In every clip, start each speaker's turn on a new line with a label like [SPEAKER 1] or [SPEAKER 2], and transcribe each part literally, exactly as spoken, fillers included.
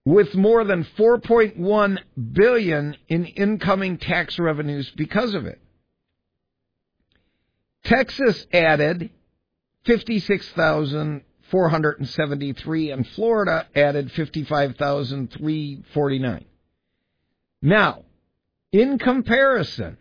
[SPEAKER 1] with more than four point one billion dollars in incoming tax revenues because of it. Texas added fifty-six thousand four hundred seventy-three, and Florida added fifty-five thousand three hundred forty-nine. Now, in comparison,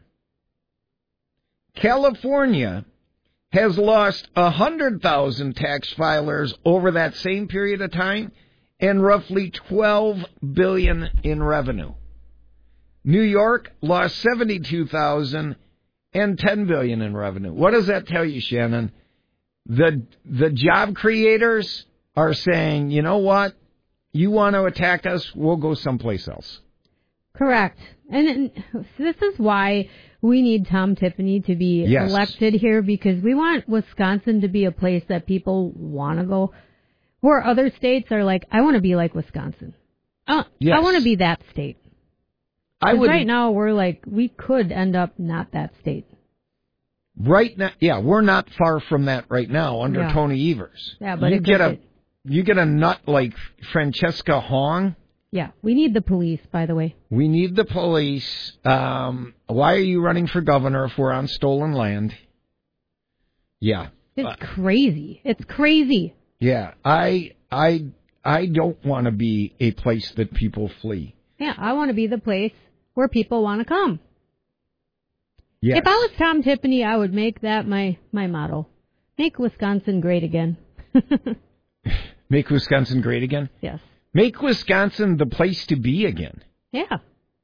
[SPEAKER 1] California has lost one hundred thousand tax filers over that same period of time and roughly twelve billion dollars in revenue. New York lost seventy-two thousand and ten billion dollars in revenue. What does that tell you, Shannon? The the job creators are saying, you know what? You want to attack us? We'll go someplace else.
[SPEAKER 2] Correct. And, and this is why we need Tom Tiffany to be
[SPEAKER 1] yes.
[SPEAKER 2] elected here, because we want Wisconsin to be a place that people want to go, where other states are like, I want to be like Wisconsin. Uh,
[SPEAKER 1] yes.
[SPEAKER 2] I want to be that state.
[SPEAKER 1] I would,
[SPEAKER 2] right now, we're like, we could end up not that state.
[SPEAKER 1] Right now, yeah, we're not far from that right now under
[SPEAKER 2] yeah.
[SPEAKER 1] Tony Evers.
[SPEAKER 2] Yeah, but
[SPEAKER 1] you
[SPEAKER 2] it
[SPEAKER 1] get
[SPEAKER 2] could,
[SPEAKER 1] a you get a nut like Francesca Hong.
[SPEAKER 2] Yeah, we need the police, by the way.
[SPEAKER 1] We need the police. Um, why are you running for governor if we're on stolen land? Yeah,
[SPEAKER 2] it's
[SPEAKER 1] uh,
[SPEAKER 2] crazy. It's crazy.
[SPEAKER 1] Yeah, I I I don't want to be a place that people flee.
[SPEAKER 2] Yeah, I want to be the place where people want to come.
[SPEAKER 1] Yes.
[SPEAKER 2] If I was Tom Tiffany, I would make that my, my motto. Make Wisconsin great again.
[SPEAKER 1] Make Wisconsin great again?
[SPEAKER 2] Yes.
[SPEAKER 1] Make Wisconsin the place to be again.
[SPEAKER 2] Yeah.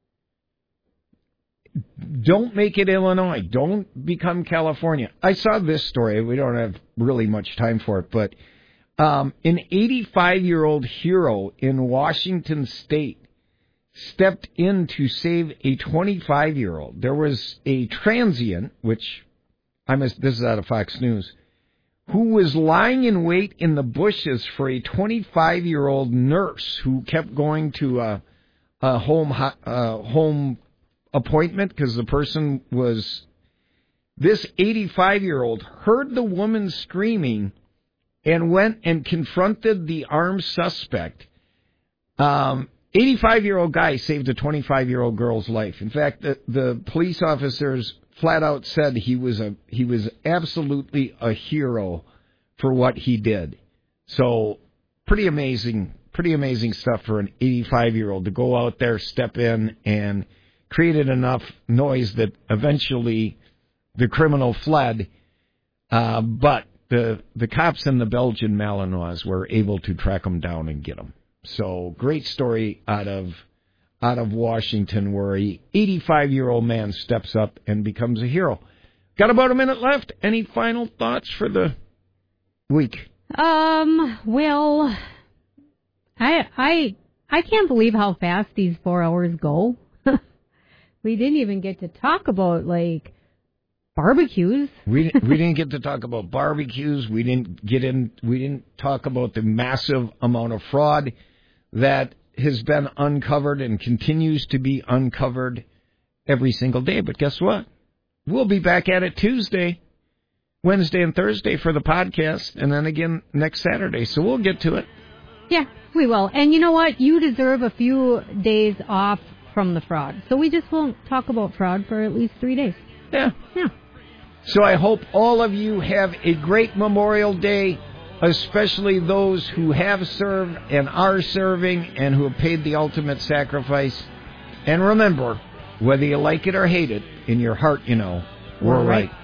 [SPEAKER 1] Don't make it Illinois. Don't become California. I saw this story. We don't have really much time for it, but um, an eighty-five-year-old hero in Washington State stepped in to save a twenty-five-year-old. There was a transient, which I'm a, this is out of Fox News, who was lying in wait in the bushes for a twenty-five-year-old nurse who kept going to a, a home uh, home appointment because the person was... This eighty-five-year-old heard the woman screaming and went and confronted the armed suspect. Um... eighty-five-year-old guy saved a twenty-five-year-old girl's life. In fact, the, the police officers flat out said he was a he was absolutely a hero for what he did. So pretty amazing, pretty amazing stuff for an eighty-five-year-old to go out there, step in, and created enough noise that eventually the criminal fled. Uh, but the the cops in the Belgian Malinois were able to track him down and get him. So great story out of out of Washington, where a eighty-five-year-old man steps up and becomes a hero. Got about a minute left. Any final thoughts for the week?
[SPEAKER 2] Um. Well, I I I can't believe how fast these four hours go. We didn't even get to talk about like barbecues.
[SPEAKER 1] we we didn't get to talk about barbecues. We didn't get in. We didn't talk about the massive amount of fraud that has been uncovered and continues to be uncovered every single day. But guess what? We'll be back at it Tuesday, Wednesday, and Thursday for the podcast, and then again next Saturday. So we'll get to it.
[SPEAKER 2] Yeah, we will. And you know what? You deserve a few days off from the fraud. So we just won't talk about fraud for at least three days.
[SPEAKER 1] Yeah.
[SPEAKER 2] Yeah.
[SPEAKER 1] So I hope all of you have a great Memorial Day, especially those who have served and are serving and who have paid the ultimate sacrifice. And remember, whether you like it or hate it, in your heart, you know, we're right.